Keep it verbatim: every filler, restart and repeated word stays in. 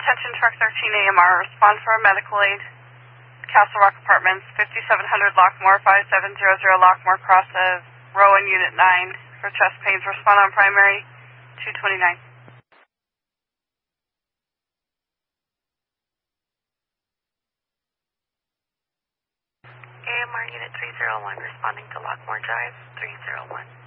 Attention Truck thirteen A M R, respond for a medical aid. Castle Rock Apartments, fifty-seven hundred Lockmore, five seven zero zero Lockmore, cross of Rowan, Unit nine, for chest pains. Respond on primary, two twenty-nine. A M R Unit three zero one, responding to Lockmore Drive, three zero one.